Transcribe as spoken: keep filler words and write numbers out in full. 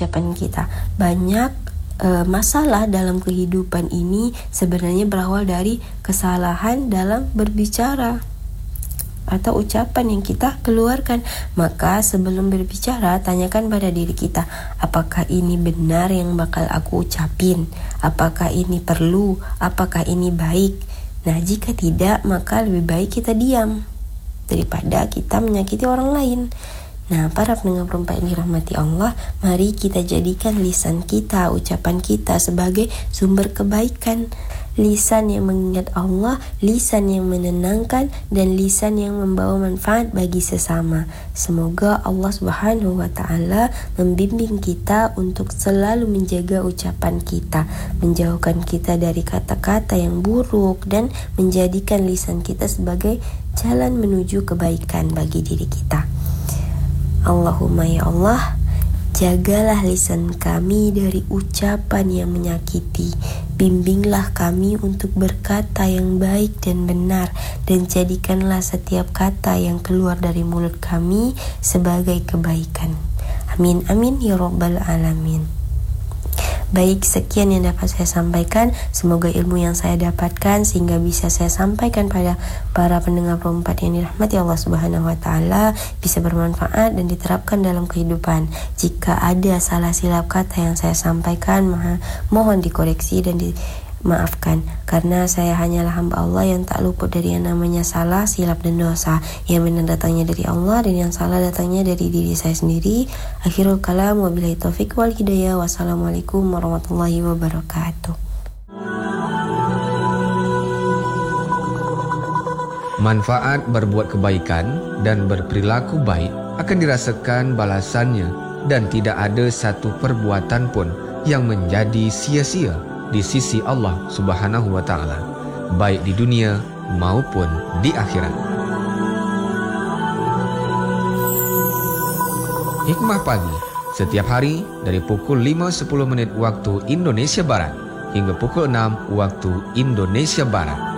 ucapan kita. Banyak e, masalah dalam kehidupan ini sebenarnya berawal dari kesalahan dalam berbicara atau ucapan yang kita keluarkan. Maka sebelum berbicara, tanyakan pada diri kita, apakah ini benar yang bakal aku ucapin? Apakah ini perlu? Apakah ini baik? Nah, jika tidak, maka lebih baik kita diam daripada kita menyakiti orang lain. Nah, para pendengar perempat yang dirahmati Allah, mari kita jadikan lisan kita, ucapan kita sebagai sumber kebaikan. Lisan yang mengingat Allah, lisan yang menenangkan, dan lisan yang membawa manfaat bagi sesama. Semoga Allah Subhanahu wa Ta'ala membimbing kita untuk selalu menjaga ucapan kita, menjauhkan kita dari kata-kata yang buruk, dan menjadikan lisan kita sebagai jalan menuju kebaikan bagi diri kita. Allahumma ya Allah, jagalah lisan kami dari ucapan yang menyakiti. Bimbinglah kami untuk berkata yang baik dan benar, dan jadikanlah setiap kata yang keluar dari mulut kami sebagai kebaikan. Amin amin ya rabbal alamin. Baik, sekian yang dapat saya sampaikan. Semoga ilmu yang saya dapatkan sehingga bisa saya sampaikan pada para pendengar perempat yang dirahmati Allah Subhanahu wa Ta'ala bisa bermanfaat dan diterapkan dalam kehidupan. Jika ada salah silap kata yang saya sampaikan, mohon, mohon dikoreksi dan dimaafkan, karena saya hanyalah hamba Allah yang tak luput dari yang namanya salah, silap dan dosa. Yang benar datangnya dari Allah dan yang salah datangnya dari diri saya sendiri. Akhirul kalam, wabillahi taufik wal hidayah. Wassalamualaikum warahmatullahi wabarakatuh. Manfaat berbuat kebaikan dan berperilaku baik akan dirasakan balasannya, dan tidak ada satu perbuatan pun yang menjadi sia-sia di sisi Allah Subhanahu wa Ta'ala, baik di dunia maupun di akhirat. Hikmah Pagi, setiap hari dari pukul lima sepuluh menit waktu Indonesia Barat hingga pukul enam waktu Indonesia Barat.